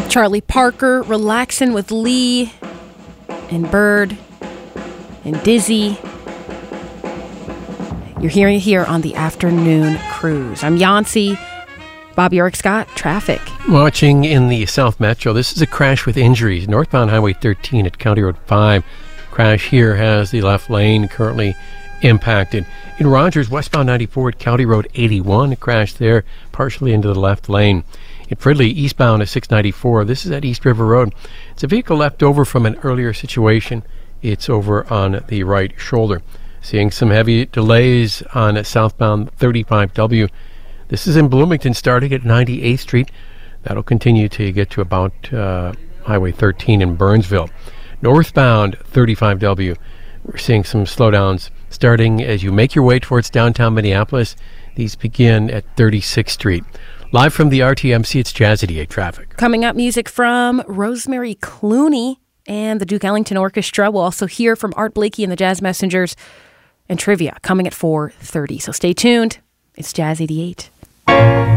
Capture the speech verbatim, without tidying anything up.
Charlie Parker relaxing with Lee and Bird and Dizzy. You're hearing it here on the Afternoon Cruise. I'm Yancey. Bobby Eric Scott, traffic. Watching in the South Metro, this is a crash with injuries. Northbound Highway thirteen at County Road five. Crash here has the left lane currently impacted. In Rogers, westbound ninety-four at County Road eighty-one, a crash there, partially into the left lane. In Fridley, eastbound at six ninety-four, this is at East River Road. It's a vehicle left over from an earlier situation. It's over on the right shoulder. Seeing some heavy delays on southbound thirty-five W. This is in Bloomington, starting at ninety-eighth Street. That'll continue till you get to about uh, Highway thirteen in Burnsville. Northbound thirty-five W. We're seeing some slowdowns starting as you make your way towards downtown Minneapolis. These begin at thirty-sixth Street. Live from the R T M C, it's Jazz eighty-eight Traffic. Coming up, music from Rosemary Clooney and the Duke Ellington Orchestra. We'll also hear from Art Blakey and the Jazz Messengers, and trivia coming at four thirty. So stay tuned. It's Jazz eighty-eight.